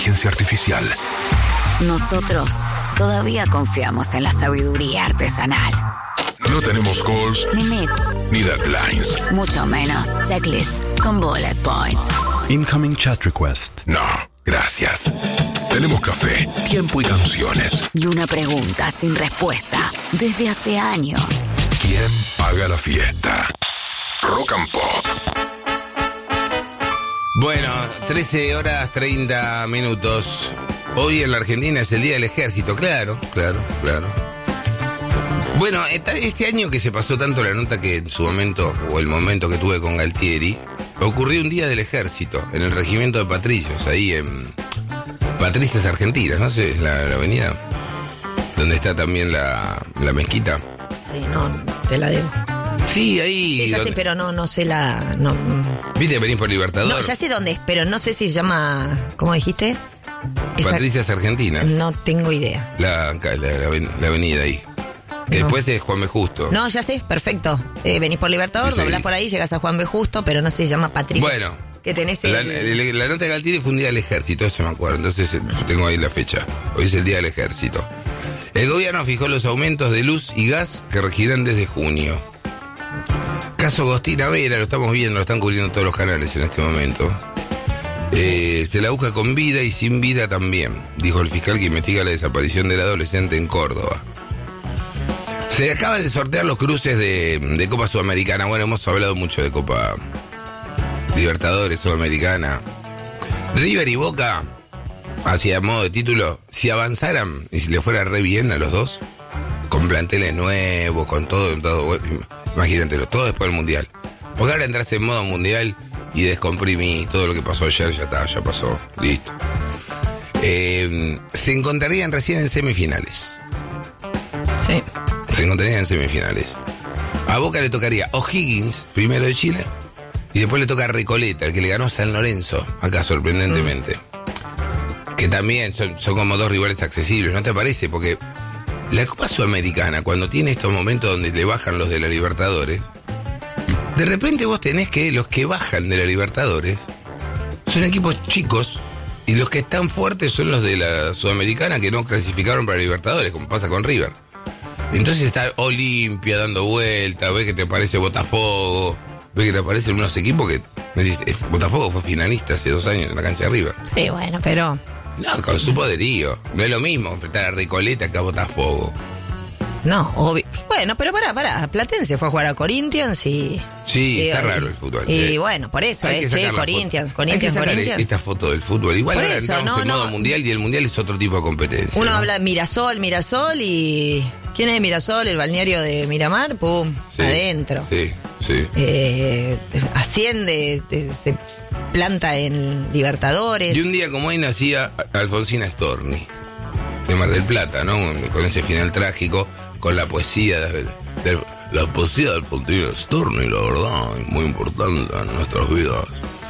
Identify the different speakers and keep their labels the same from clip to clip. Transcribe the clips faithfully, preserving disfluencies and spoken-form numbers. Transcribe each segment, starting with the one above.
Speaker 1: inteligencia artificial.
Speaker 2: Nosotros todavía confiamos en la sabiduría artesanal.
Speaker 1: No tenemos calls,
Speaker 2: Ni meets,
Speaker 1: ni deadlines.
Speaker 2: mucho menos checklist con bullet points.
Speaker 3: Incoming chat request.
Speaker 1: No, gracias. Tenemos café, tiempo y canciones.
Speaker 2: Y una pregunta sin respuesta desde hace años.
Speaker 1: ¿Quién paga la fiesta? Rock and Pop.
Speaker 4: Bueno, trece horas treinta minutos. Hoy en la Argentina es el Día del Ejército, claro, claro, claro. Bueno, este año que se pasó tanto la nota que en su momento, o el momento que tuve con Galtieri, ocurrió un Día del Ejército en el Regimiento de Patricios, ahí en Patricios, Argentina, ¿no? sé, la, la avenida donde está también la, la mezquita.
Speaker 5: Sí, no, te la debo.
Speaker 4: Sí, ahí...
Speaker 5: Sí, ya
Speaker 4: donde...
Speaker 5: sé, pero no, no sé la... No,
Speaker 4: ¿Viste? Venís por Libertador.
Speaker 5: no, ya sé dónde es, pero no sé si se llama... ¿Cómo dijiste? Esa-
Speaker 4: Patricios, Argentina.
Speaker 5: No tengo idea.
Speaker 4: La, acá, la, la, aven- la avenida ahí. Que
Speaker 5: No.
Speaker 4: después es Juan B. Justo.
Speaker 5: No, ya sé, perfecto. Eh, venís por Libertador,
Speaker 4: Sí, sí.
Speaker 5: doblás por ahí, llegas a Juan B. Justo, pero no sé si se llama Patricia.
Speaker 4: Bueno,
Speaker 5: Que tenés
Speaker 4: la,
Speaker 5: el...
Speaker 4: la- la nota de Galtieri fue un día del ejército, eso me acuerdo. Entonces eh, yo tengo ahí la fecha. Hoy es el día del ejército. El gobierno fijó los aumentos de luz y gas que regirán desde junio. Caso Agostina Vera, lo estamos viendo, lo están cubriendo todos los canales en este momento. Eh, se la busca con vida y sin vida también, dijo el fiscal que investiga la desaparición del adolescente en Córdoba. Se acaban de sortear los cruces de, de Copa Sudamericana. Bueno, hemos hablado mucho de Copa Libertadores, Sudamericana. River y Boca, hacia modo de título, si avanzaran y si le fuera re bien a los dos, con planteles nuevos, con todo, todo bueno, imagínatelo, todo después del Mundial. Porque ahora entras en modo Mundial y descomprimís todo lo que pasó ayer, ya está, ya pasó, listo. Eh, se encontrarían recién en semifinales.
Speaker 5: Sí.
Speaker 4: Se encontrarían en semifinales. A Boca le tocaría O'Higgins, primero de Chile, y después le toca a Recoleta, el que le ganó a San Lorenzo, acá sorprendentemente. Mm. Que también son, son como dos rivales accesibles, ¿no te parece? Porque la Copa Sudamericana, cuando tiene estos momentos donde le bajan los de la Libertadores, de repente vos tenés que los que bajan de la Libertadores son equipos chicos y los que están fuertes son los de la Sudamericana que no clasificaron para Libertadores, como pasa con River. Entonces está Olimpia dando vueltas, ves que te aparece Botafogo, ves que te aparecen unos equipos que... Botafogo fue finalista hace dos años en la cancha de River.
Speaker 5: Sí, bueno, pero...
Speaker 4: No, con su poderío. No es lo mismo enfrentar a Recoleta que a Botafogo.
Speaker 5: No, obvio. Bueno, pero pará, pará. Platense fue a jugar a Corinthians y...
Speaker 4: Sí,
Speaker 5: y,
Speaker 4: está
Speaker 5: y,
Speaker 4: raro el fútbol.
Speaker 5: Y
Speaker 4: Eh,
Speaker 5: bueno, por eso,
Speaker 4: hay que
Speaker 5: es,
Speaker 4: sacar
Speaker 5: che,
Speaker 4: la
Speaker 5: Corinthians,
Speaker 4: foto.
Speaker 5: Corinthians,
Speaker 4: Hay que sacar
Speaker 5: Corinthians.
Speaker 4: esta foto del fútbol. Igual
Speaker 5: Por
Speaker 4: ahora
Speaker 5: eso,
Speaker 4: entramos
Speaker 5: no,
Speaker 4: en modo
Speaker 5: no.
Speaker 4: mundial y el mundial es otro tipo de competencia.
Speaker 5: Uno
Speaker 4: ¿no?
Speaker 5: habla Mirasol, Mirasol y... ¿Quién es Mirasol? El balneario de Miramar, pum,
Speaker 4: Sí,
Speaker 5: adentro.
Speaker 4: Sí, sí.
Speaker 5: Eh, asciende, te- se planta en Libertadores.
Speaker 4: Y un día como hoy nacía Alfonsina Storni, de Mar del Plata, ¿no? Con ese final trágico, con la poesía de, de- la poesía de Alfonsina Storni, la verdad, muy importante en nuestras vidas.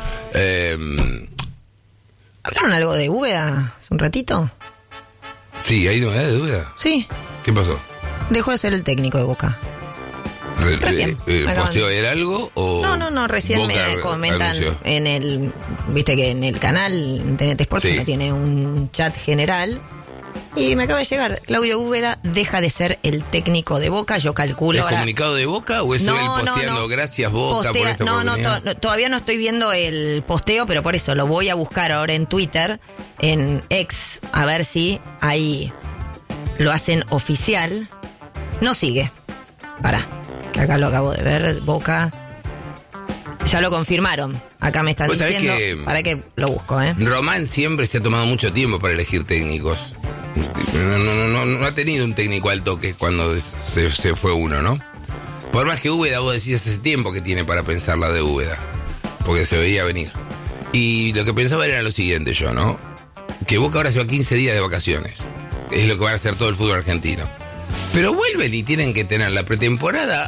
Speaker 4: Eh,
Speaker 5: ¿Hablaron algo de Úbeda hace un ratito?
Speaker 4: sí, ¿hay novedad de duda?
Speaker 5: Sí,
Speaker 4: ¿Qué pasó?
Speaker 5: dejó de ser el técnico de Boca.
Speaker 4: Re-
Speaker 5: Recién,
Speaker 4: eh, eh,
Speaker 5: acaban-
Speaker 4: ¿Posteó ayer algo o...?
Speaker 5: No, no, no, recién
Speaker 4: Boca
Speaker 5: me comentan
Speaker 4: anunció?
Speaker 5: en el... Viste que en el canal T N T Sports
Speaker 4: Sí.
Speaker 5: uno tiene un chat general. Y me acaba de llegar, Claudio Úbeda deja de ser el técnico de Boca, yo calculo
Speaker 4: ¿Es
Speaker 5: ahora...
Speaker 4: comunicado de Boca o es
Speaker 5: No,
Speaker 4: él
Speaker 5: no,
Speaker 4: posteando
Speaker 5: no.
Speaker 4: gracias Boca por
Speaker 5: Postea-
Speaker 4: esta
Speaker 5: no, no,
Speaker 4: oportunidad?
Speaker 5: to- no, todavía no estoy viendo el posteo, pero por eso lo voy a buscar ahora en Twitter, en X, a ver si ahí lo hacen oficial. No sigue. Pará, que acá lo acabo de ver, Boca. Ya lo confirmaron. Acá me están
Speaker 4: ¿Vos sabés
Speaker 5: diciendo.
Speaker 4: que-
Speaker 5: Para que lo busco, ¿eh?
Speaker 4: Román siempre se ha tomado mucho tiempo para elegir técnicos. No, no, no, no, no ha tenido un técnico al toque cuando se, se fue uno, ¿no? Por más que Úbeda, vos decís hace tiempo que tiene para pensar la de Úbeda, porque se veía venir. Y lo que pensaba era lo siguiente yo, ¿no? Que Boca ahora se va quince días de vacaciones. Es lo que van a hacer todo el fútbol argentino. Pero vuelven y tienen que tener la pretemporada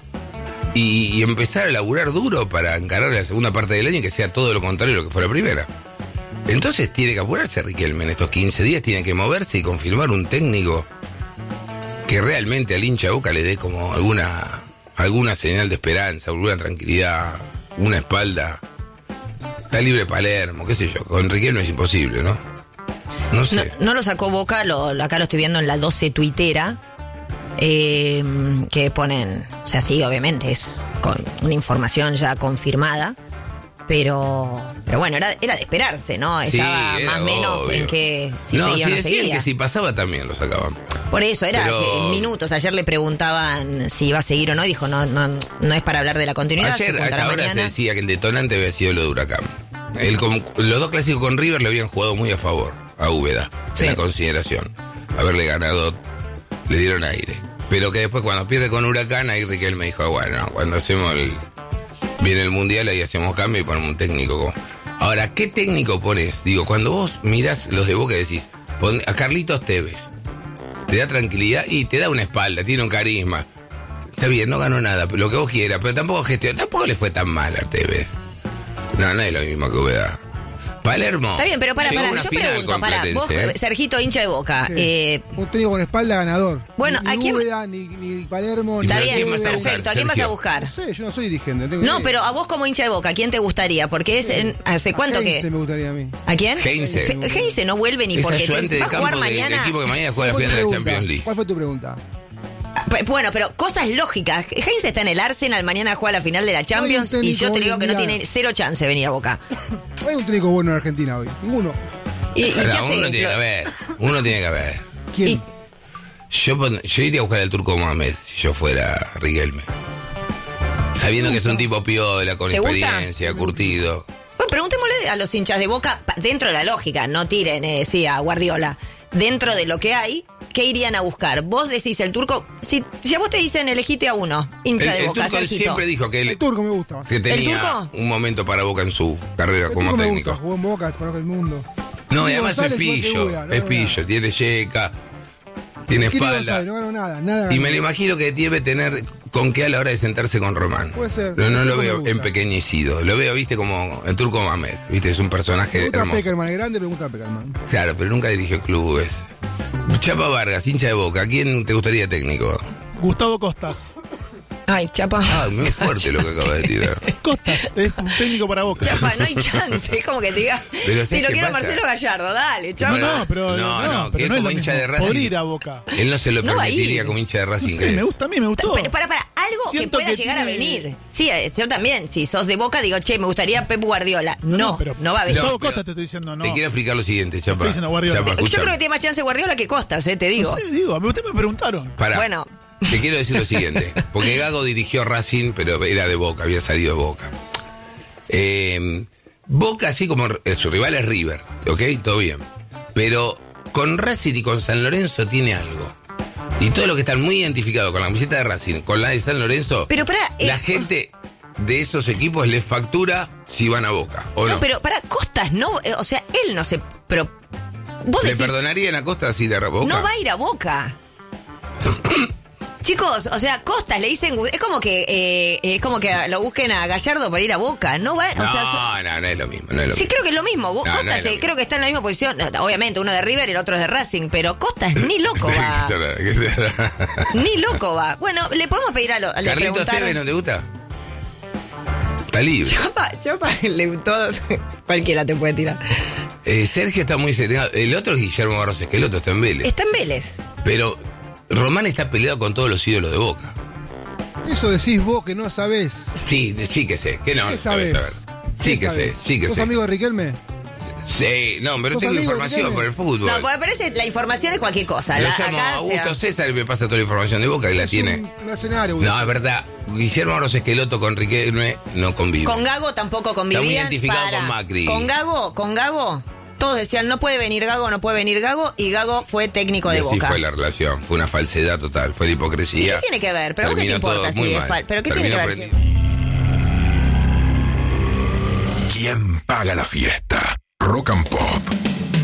Speaker 4: y, y empezar a laburar duro para encarar la segunda parte del año y que sea todo lo contrario de lo que fue la primera. Entonces tiene que apurarse Riquelme en estos quince días, tiene que moverse y confirmar un técnico que realmente al hincha de Boca le dé como alguna alguna señal de esperanza, alguna tranquilidad, una espalda. Está libre Palermo, qué sé yo, con Riquelme es imposible, ¿no? No sé.
Speaker 5: No, no lo sacó Boca, lo, acá lo estoy viendo en la doce tuitera, eh, que ponen, o sea, sí, obviamente es con una información ya confirmada, pero pero bueno, era, era de esperarse, ¿no?
Speaker 4: Sí,
Speaker 5: Estaba
Speaker 4: era
Speaker 5: más o menos
Speaker 4: obvio.
Speaker 5: en que si
Speaker 4: no,
Speaker 5: seguía
Speaker 4: sí
Speaker 5: o no
Speaker 4: decían
Speaker 5: seguía.
Speaker 4: que si pasaba también lo sacaban.
Speaker 5: Por eso, era
Speaker 4: Pero-
Speaker 5: que minutos. Ayer le preguntaban si iba a seguir o no, y dijo, no, no, no es para hablar de la continuidad. se
Speaker 4: Ayer, a
Speaker 5: juntará
Speaker 4: esta hora se
Speaker 5: mañana.
Speaker 4: decía que el detonante había sido lo de Huracán. El, con- los dos clásicos con River le habían jugado muy a favor a Úbeda,
Speaker 5: Sí.
Speaker 4: en la consideración. Haberle ganado, le dieron aire. Pero que después cuando pierde con Huracán, ahí Riquelme dijo, bueno, cuando hacemos el... Viene el Mundial, ahí hacemos cambio y ponemos un técnico. como- Ahora, ¿qué técnico pones? Digo, cuando vos mirás los de Boca y decís, pon a Carlitos Tevez, te da tranquilidad y te da una espalda, tiene un carisma. Está bien, no ganó nada, pero lo que vos quieras, pero tampoco gestionó, tampoco le fue tan mal a Tevez. No, no es lo mismo que Úbeda. Palermo.
Speaker 5: Está bien, pero para,
Speaker 4: llegó a
Speaker 5: para,
Speaker 4: una
Speaker 5: yo
Speaker 4: final
Speaker 5: pregunto,
Speaker 4: con
Speaker 5: para, vos,
Speaker 4: Platense, ¿eh?
Speaker 5: Sergito, hincha de Boca,
Speaker 6: Sí.
Speaker 5: eh,
Speaker 6: Un técnico con espalda ganador.
Speaker 5: Bueno,
Speaker 6: ni,
Speaker 5: ¿a
Speaker 6: ni
Speaker 5: quién-
Speaker 6: Úbeda, ni, ni Palermo,
Speaker 4: ¿Y
Speaker 6: ni
Speaker 5: está
Speaker 4: pero
Speaker 5: bien,
Speaker 4: quién vas a buscar,
Speaker 5: perfecto, ¿a quién vas a
Speaker 4: Sergio?
Speaker 5: buscar?
Speaker 6: No sé, yo no soy dirigente. tengo
Speaker 5: No,
Speaker 6: idea.
Speaker 5: pero a vos como hincha de Boca, ¿quién te gustaría? Porque es, en- ¿hace cuánto
Speaker 6: Heinze
Speaker 5: que...?
Speaker 6: me gustaría a mí.
Speaker 5: ¿A quién?
Speaker 4: Heinze.
Speaker 5: Se- Heinze no vuelve ni
Speaker 4: Es
Speaker 5: porque
Speaker 4: ayudante
Speaker 5: te-
Speaker 4: de
Speaker 5: va a jugar
Speaker 4: campo del
Speaker 5: mañana.
Speaker 4: equipo que mañana juega la
Speaker 6: ¿Cuál
Speaker 4: final
Speaker 6: fue
Speaker 4: de
Speaker 6: tu
Speaker 4: la Champions
Speaker 6: pregunta?
Speaker 4: League.
Speaker 6: ¿Cuál fue tu pregunta?
Speaker 5: P- Bueno, pero cosas lógicas. Heinze está en el Arsenal, mañana juega la final de la Champions,
Speaker 6: técnico
Speaker 5: y yo te
Speaker 6: hoy
Speaker 5: digo
Speaker 6: en
Speaker 5: que no
Speaker 6: día.
Speaker 5: tiene cero chance de venir a Boca.
Speaker 6: No hay un técnico bueno en Argentina hoy. Ninguno.
Speaker 5: ¿Y, y qué
Speaker 4: Ahora,
Speaker 5: hace?
Speaker 4: uno tiene que ver, uno tiene que ver.
Speaker 6: ¿Quién?
Speaker 5: Y-
Speaker 4: Yo, pon- yo iría a buscar al Turco Mohamed si yo fuera Riquelme. Sabiendo que es un tipo piola, con
Speaker 5: ¿Te gusta?
Speaker 4: experiencia, curtido.
Speaker 5: Bueno, preguntémosle a los hinchas de Boca, pa- dentro de la lógica, no tiren, eh, sí, a Guardiola. Dentro de lo que hay, ¿qué irían a buscar? Vos decís el Turco, si, si a vos te dicen elegiste a uno,
Speaker 4: El,
Speaker 5: hincha de
Speaker 4: el
Speaker 5: Boca,
Speaker 4: Turco
Speaker 5: Sergito.
Speaker 4: siempre dijo que,
Speaker 6: El
Speaker 4: él,
Speaker 6: turco me gusta.
Speaker 4: que tenía
Speaker 5: Turco?
Speaker 4: un momento para Boca en su carrera
Speaker 6: El
Speaker 4: como
Speaker 6: turco me
Speaker 4: técnico.
Speaker 6: gusta. Jugó en Boca, conoce el mundo.
Speaker 4: No, y
Speaker 6: Kili
Speaker 4: además es
Speaker 6: González igual que
Speaker 4: pillo,
Speaker 6: Úbeda, no
Speaker 4: es
Speaker 6: ganó
Speaker 4: pillo,
Speaker 6: nada.
Speaker 4: tiene yeca, tiene
Speaker 6: Kili
Speaker 4: espalda.
Speaker 6: González, no ganó nada, nada.
Speaker 4: Y
Speaker 6: ganó.
Speaker 4: me lo imagino que debe tener con qué a la hora de sentarse con Román.
Speaker 6: Puede ser.
Speaker 4: No, no
Speaker 6: El
Speaker 4: lo
Speaker 6: Turco me
Speaker 4: veo
Speaker 6: gusta.
Speaker 4: empequeñecido. Lo veo, viste, como el Turco Mohamed. Viste, es un
Speaker 6: Me
Speaker 4: personaje
Speaker 6: gusta
Speaker 4: hermoso.
Speaker 6: Peckerman, es grande, me gusta Peckerman.
Speaker 4: Claro, pero nunca dirigió clubes. Chapa Vargas, hincha de Boca. ¿A quién te gustaría técnico?
Speaker 7: Gustavo Costas.
Speaker 5: Ay, Chapa.
Speaker 4: Ah, muy fuerte lo que acaba de tirar.
Speaker 7: Costas es un técnico para Boca.
Speaker 5: Chapa, no hay chance, es como que te diga.
Speaker 4: Pero
Speaker 5: Si
Speaker 4: ¿sabes
Speaker 5: lo
Speaker 4: qué
Speaker 5: quiero
Speaker 4: pasa?
Speaker 5: Marcelo Gallardo, dale, Chapa.
Speaker 7: No, no, pero
Speaker 4: No,
Speaker 7: no,
Speaker 4: no, que
Speaker 7: pero
Speaker 4: es
Speaker 7: no es
Speaker 4: como
Speaker 7: lo
Speaker 4: hincha
Speaker 7: mismo.
Speaker 4: de Racing.
Speaker 7: Podría ir a Boca.
Speaker 4: Él no se lo
Speaker 5: No va a
Speaker 4: permitiría
Speaker 5: ir.
Speaker 4: como hincha de
Speaker 7: No
Speaker 4: Racing.
Speaker 7: sé,
Speaker 4: que
Speaker 7: me
Speaker 4: es.
Speaker 7: gusta a mí, me gustó.
Speaker 5: Pero para, para, algo que
Speaker 7: Siento
Speaker 5: pueda
Speaker 7: que
Speaker 5: llegar a
Speaker 7: tiene-
Speaker 5: venir. Sí, eh, yo también, si sos de Boca, digo, che, me gustaría Pep Guardiola. No, no,
Speaker 7: pero
Speaker 5: va a venir.
Speaker 7: Gustavo
Speaker 4: No, pero
Speaker 7: Costas te estoy diciendo, no.
Speaker 4: Te quiero explicar lo siguiente, Chapa.
Speaker 7: Estoy diciendo Guardiola.
Speaker 4: Chapa,
Speaker 5: Yo
Speaker 4: escúchame.
Speaker 5: creo que tiene más chance Guardiola que Costas, eh, te digo.
Speaker 7: No sé, digo, a ustedes me preguntaron.
Speaker 4: Pará.
Speaker 5: Bueno.
Speaker 4: Te quiero decir lo siguiente, porque Gago dirigió Racing, pero era de Boca, había salido de Boca. Eh, Boca, así como eh, su rival es River, ¿ok? Todo bien. Pero con Racing y con San Lorenzo tiene algo. Y todo lo que están muy identificados con la camiseta de Racing, con la de San Lorenzo,
Speaker 5: Pero pará, eh,
Speaker 4: la gente de esos equipos les factura si van a Boca, ¿o no?
Speaker 5: No, pero para Costas, no, eh, o sea, él no se. Pero. Vos
Speaker 4: ¿Le
Speaker 5: decís,
Speaker 4: perdonarían a Costa si le a Boca?
Speaker 5: no va a ir a Boca. Chicos, o sea, Costas le dicen. Es como que eh, es como que lo busquen a Gallardo para ir a Boca. No va.
Speaker 4: No,
Speaker 5: o sea, so-
Speaker 4: no, no es lo mismo, no es lo
Speaker 5: sí,
Speaker 4: mismo.
Speaker 5: creo que es lo mismo. Vos-
Speaker 4: No, no
Speaker 5: Costas
Speaker 4: es lo
Speaker 5: eh,
Speaker 4: mismo.
Speaker 5: creo que está en la misma posición. No, obviamente, uno de River y el otro es de Racing. Pero Costas ni loco va. Ni loco va. Bueno, le podemos pedir a, lo, a le
Speaker 4: ¿Carlitos
Speaker 5: preguntar.
Speaker 4: Tevez no te gusta? Está libre.
Speaker 5: Chapa, Chapa, le, todos, cualquiera te puede tirar.
Speaker 4: Eh, Sergio está muy seteado. El otro es Guillermo Barros Esqueloto, está en Vélez.
Speaker 5: Está en Vélez.
Speaker 4: Pero Román está peleado con todos los ídolos de Boca.
Speaker 6: Eso decís vos que no sabés.
Speaker 4: Sí, sí que sé. Que no,
Speaker 6: ¿Qué
Speaker 4: no sabes
Speaker 6: sabés?
Speaker 4: saber. Sí
Speaker 6: ¿Qué
Speaker 4: que
Speaker 6: sabés?
Speaker 4: sé, sí que
Speaker 6: ¿Sos
Speaker 4: sé.
Speaker 6: amigo de Riquelme?
Speaker 4: Sí, no, pero
Speaker 6: ¿Sos
Speaker 4: tengo
Speaker 6: amigo de
Speaker 4: información
Speaker 6: Riquelme?
Speaker 4: por el fútbol.
Speaker 5: No, porque me parece la información es cualquier cosa.
Speaker 4: Lo
Speaker 5: La,
Speaker 4: llamo
Speaker 5: acá
Speaker 4: a Augusto
Speaker 5: sea-
Speaker 4: César y me pasa toda la información de Boca y la
Speaker 6: Es
Speaker 4: tiene.
Speaker 6: un mercenario, güey.
Speaker 4: No, es verdad. Guillermo Barros Esqueloto con Riquelme no convive.
Speaker 5: Con Gago tampoco convivían.
Speaker 4: Está muy identificado
Speaker 5: para-
Speaker 4: con Macri.
Speaker 5: Con Gago, con Gago, todos decían no puede venir Gago, no puede venir Gago, y Gago fue técnico
Speaker 4: Y
Speaker 5: de
Speaker 4: así
Speaker 5: Boca.
Speaker 4: fue la relación. Fue una falsedad total. Fue la hipocresía.
Speaker 5: ¿Y qué tiene que ver? ¿Pero a vos qué te
Speaker 4: Terminó todo
Speaker 5: importa si
Speaker 4: muy
Speaker 5: es
Speaker 4: mal.
Speaker 5: fal- pero qué tiene
Speaker 4: Terminó
Speaker 5: que ver?
Speaker 4: prendido.
Speaker 1: ¿Quién paga la fiesta? Rock and Pop.